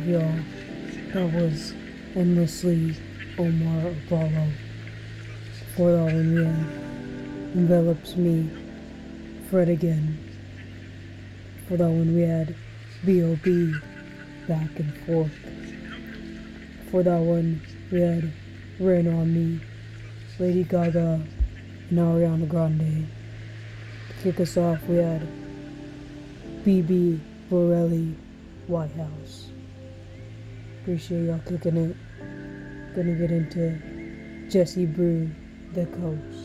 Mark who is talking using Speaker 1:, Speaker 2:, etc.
Speaker 1: y'all. That was Endlessly Omar Apollo. Before that one we had Envelops Me, Fred Again. For that one we had B.O.B. Back and Forth. For that one we had Rain on Me, Lady Gaga and Ariana Grande. To kick us off we had BB Borelli, White House. Appreciate y'all kicking it. Gonna get into Jesse Brew, The Coast.